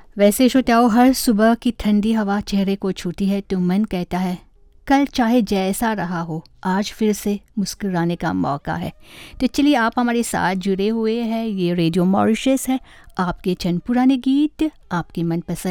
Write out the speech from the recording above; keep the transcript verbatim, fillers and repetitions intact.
वैसे श्रोताओं, हर सुबह की ठंडी हवा चेहरे को छूती है तो मन कहता है कल चाहे जैसा रहा हो, आज फिर से मुस्कुराने का मौका है। तो चलिए, आप हमारे साथ जुड़े हुए हैं। ये रेडियो मॉरिशस है, आपके चंद पुराने गीत, आपकी मनपसंद